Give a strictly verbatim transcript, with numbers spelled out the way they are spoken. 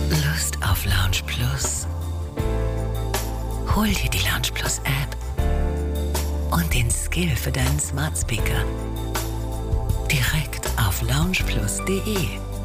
Lust auf Lounge Plus? Hol dir die Lounge Plus App und den Skill für deinen Smart Speaker direkt auf lounge plus punkt de.